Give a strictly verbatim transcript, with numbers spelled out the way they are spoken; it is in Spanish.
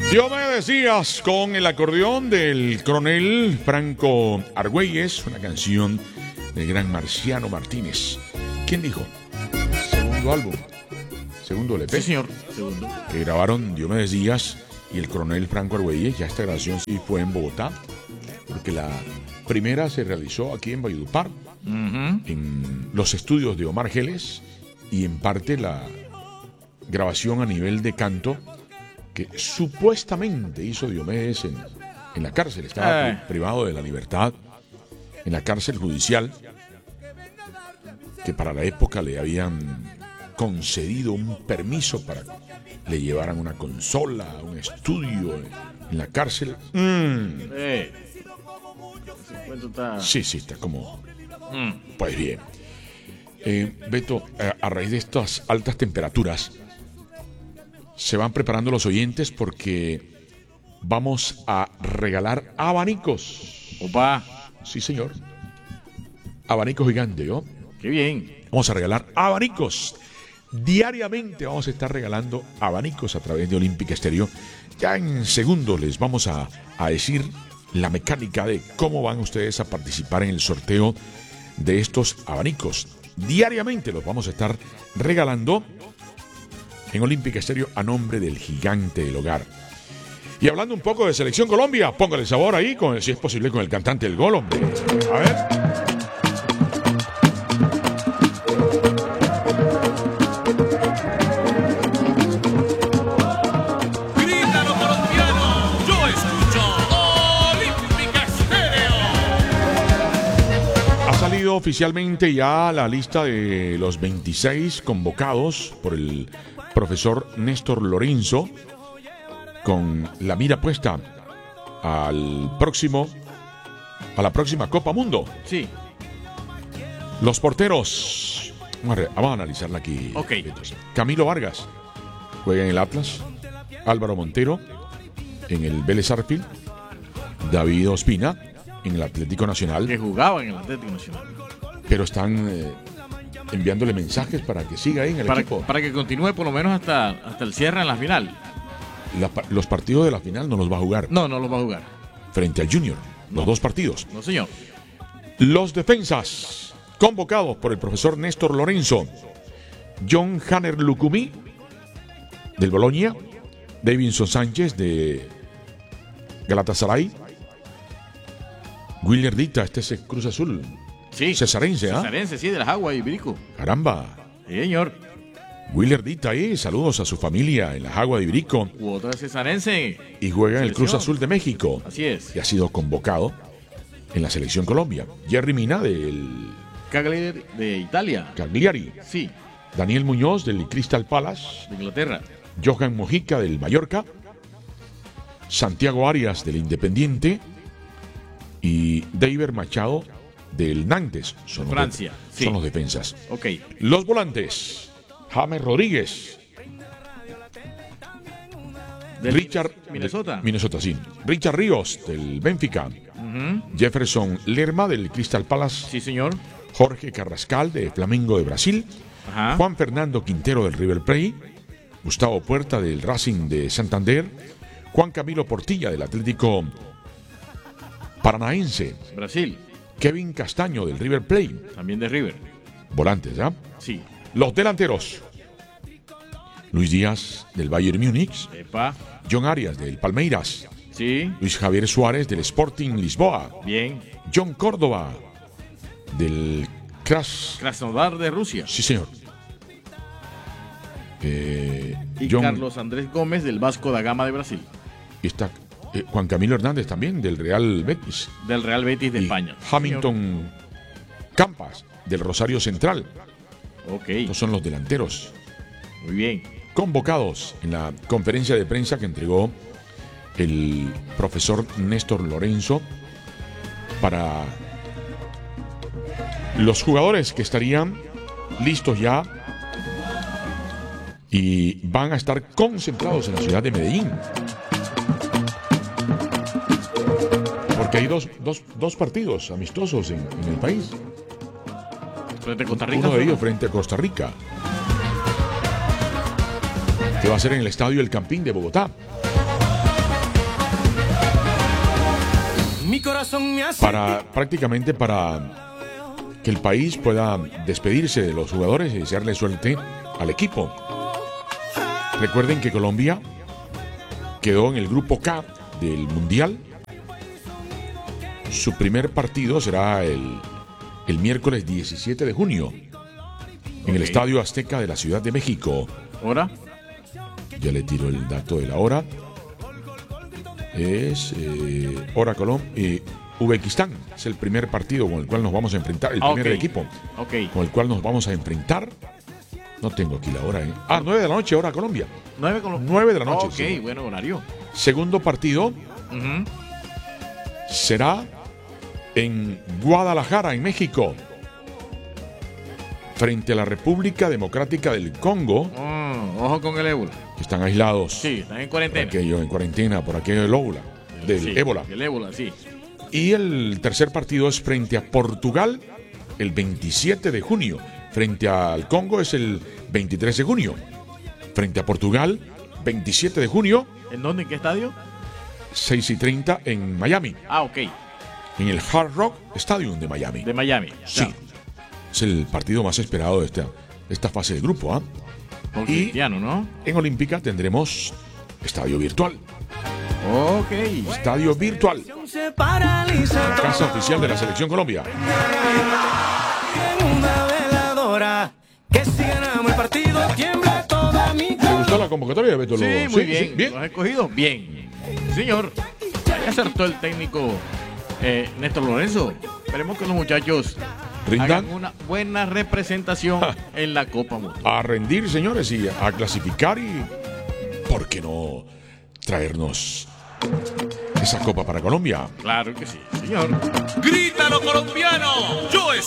Diomedes Díaz con el acordeón del coronel Franco Argüelles, una canción del gran Marciano Martínez. ¿Quién dijo? Segundo álbum, segundo L P. Sí, señor. Segundo. Que grabaron Diomedes Díaz y el coronel Franco Argüelles. Ya esta grabación sí fue en Bogotá, porque la primera se realizó aquí en Valledupar, uh-huh. en los estudios de Omar Geles, y en parte la grabación a nivel de canto que supuestamente hizo Diomedes en, en la cárcel. Estaba eh. privado de la libertad en la cárcel judicial, que para la época le habían concedido un permiso para que le llevaran una consola, un estudio en la cárcel. Mm. Eh. Sí, sí, está como... Mm. Pues bien. Eh, Beto, a, a raíz de estas altas temperaturas, se van preparando los oyentes porque vamos a regalar abanicos. Opa. Sí, señor. Abanicos gigantes, ¿no? Qué bien. Vamos a regalar abanicos. Diariamente vamos a estar regalando abanicos a través de Olímpica Estéreo. Ya en segundos les vamos a, a decir la mecánica de cómo van ustedes a participar en el sorteo de estos abanicos. Diariamente los vamos a estar regalando en Olímpica Estéreo a nombre del gigante del hogar. Y hablando un poco de Selección Colombia, póngale sabor ahí, con, si es posible, con el cantante del gol, hombre. A ver. Grítalo, colombiano, yo escucho Olímpica Estéreo. Ha salido oficialmente ya la lista de los veintiséis convocados por el profesor Néstor Lorenzo, con la mira puesta al próximo a la próxima Copa Mundo. Sí. Los porteros, vamos a, vamos a analizarla aquí. Ok. Camilo Vargas juega en el Atlas, Álvaro Montero en el Vélez Sarsfield, David Ospina en el Atlético Nacional, que jugaba en el Atlético Nacional, pero están eh, enviándole mensajes para que siga ahí en el para, equipo. Para que continúe por lo menos hasta, hasta el cierre en la final. La, los partidos de la final no los va a jugar. No, no los va a jugar. Frente al Junior, no. Los dos partidos. No, señor. Los defensas convocados por el profesor Néstor Lorenzo: John Hanner Lucumí del Bolonia, Davinson Sánchez de Galatasaray, Willer Dita, este es Cruz Azul. Sí. Cesarense, ¿ah? ¿eh? Cesarense, sí, de las aguas, Ibirico. Caramba. Sí, señor. Willer Dita ahí, saludos a su familia en las aguas de Ibirico. U otra cesarense. Y juega en el Cruz Azul de México. Así es. Y ha sido convocado en la Selección Colombia. Jerry Mina del Cagliari de Italia. Cagliari. Sí. Daniel Muñoz del Crystal Palace de Inglaterra. Johan Mojica del Mallorca. Santiago Arias del Independiente. Y David Machado del Nantes. Son Francia. Los, sí. Son los defensas. Ok. Los volantes: James Rodríguez del Richard Minnesota. De, Minnesota, sí. Richard Ríos del Benfica. Uh-huh. Jefferson Lerma del Crystal Palace. Sí, señor. Jorge Carrascal de Flamengo de Brasil. Ajá. Juan Fernando Quintero del River Plate. Gustavo Puerta del Racing de Santander. Juan Camilo Portilla del Atlético Paranaense. Brasil. Kevin Castaño del River Plate. También de River. Volantes, ¿ya? Sí. Los delanteros: Luis Díaz del Bayern Múnich. Epa. John Arias del Palmeiras. Sí. Luis Javier Suárez del Sporting Lisboa. Bien. John Córdoba del Kras... Krasnodar de Rusia. Sí, señor. Eh, y John... Carlos Andrés Gómez del Vasco da Gama de Brasil. Y está eh, Juan Camilo Hernández también del Real Betis. Del Real Betis de y España. Hamilton señor. Campas del Rosario Central. Ok. Estos son los delanteros. Muy bien. Convocados en la conferencia de prensa que entregó el profesor Néstor Lorenzo para los jugadores que estarían listos ya y van a estar concentrados en la ciudad de Medellín. Porque hay dos, dos, dos partidos amistosos en, en el país. Frente a Costa Rica. Uno de ellos frente a Costa Rica, que va a ser en el Estadio El Campín de Bogotá. Mi corazón me hace para prácticamente para que el país pueda despedirse de los jugadores y desearle suerte al equipo. Recuerden que Colombia quedó en el grupo K del Mundial. Su primer partido será el, el miércoles diecisiete de junio en el Ok. Estadio Azteca de la Ciudad de México. ¿Hora? Ya le tiro el dato de la hora. Es eh, hora Colombia. Eh, Uzbekistán es el primer partido con el cual nos vamos a enfrentar, el Ah, primer ok. equipo Ok. con el cual nos vamos a enfrentar. No tengo aquí la hora, ¿eh? Ah, nueve de la noche, hora Colombia. ¿Nueve con los... nueve de la noche. Ok, sí. bueno, horario. Segundo partido Ujú. será en Guadalajara, en México, frente a la República Democrática del Congo, Mm, ojo con el ébola. que están aislados. Sí, están en Por cuarentena. aquello, en cuarentena, por aquello del ébola, del Sí, ébola. El ébola, sí. Y el tercer partido es frente a Portugal el veintisiete de junio. Frente al Congo es el veintitrés de junio. Frente a Portugal, veintisiete de junio, ¿En dónde? ¿En qué estadio? seis y treinta en Miami, Ah, ok. en el Hard Rock Stadium de Miami. De Miami. Sí, es el partido más esperado de esta, de esta fase de grupo. ¿ah? Por Y- Cristiano, ¿no? En Olímpica tendremos estadio virtual. Ok. Estadio virtual. se paraliza La casa oficial de la Selección Colombia. en una veladora. Que si ganamos el partido tiembla toda mi ¿Te gustó la convocatoria, Beto? Sí, Lobo? muy bien. bien. ¿Lo has escogido? Bien. Señor, ahí acertó el técnico eh, Néstor Lorenzo. Esperemos que los muchachos Rindan. hagan una buena representación en la Copa Mundo. A rendir, señores, y a clasificar y, ¿por qué no traernos esa copa para Colombia? Claro que sí, señor. ¡Grítalo, colombiano! Yo